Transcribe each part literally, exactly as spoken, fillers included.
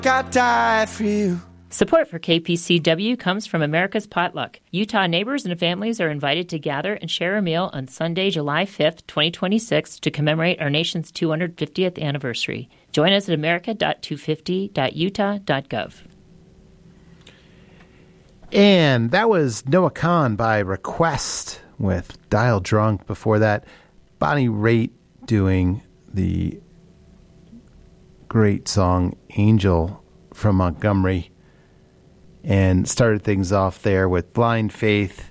I'd die for you. Support for K P C W comes from America's Potluck. Utah neighbors and families are invited to gather and share a meal on Sunday, July fifth, twenty twenty-six, to commemorate our nation's two hundred fiftieth anniversary. Join us at america dot two fifty dot utah dot gov. And that was Noah Kahan by request with Dial Drunk. Before that, Bonnie Raitt doing the great song Angel from Montgomery. And started things off there with Blind Faith,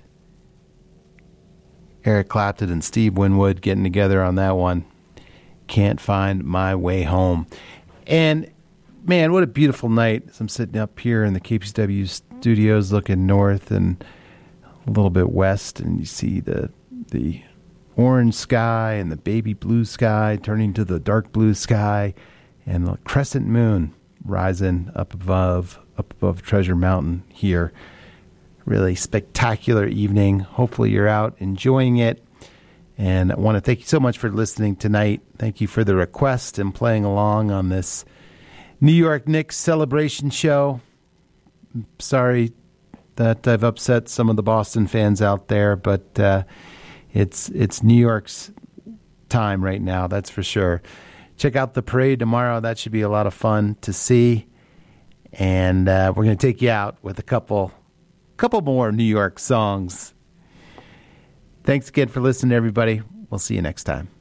Eric Clapton and Steve Winwood getting together on that one. Can't Find My Way Home. And, man, what a beautiful night. As I'm sitting up here in the K P C W studios looking north and a little bit west, and you see the the orange sky and the baby blue sky turning to the dark blue sky and the crescent moon rising up above up above Treasure Mountain here. Really spectacular evening. Hopefully you're out enjoying it. And I want to thank you so much for listening tonight. Thank you for the request and playing along on this New York Knicks celebration show. I'm sorry that I've upset some of the Boston fans out there, but uh, it's it's New York's time right now, that's for sure. Check out the parade tomorrow. That should be a lot of fun to see. And uh, we're going to take you out with a couple, couple more New York songs. Thanks again for listening, everybody. We'll see you next time.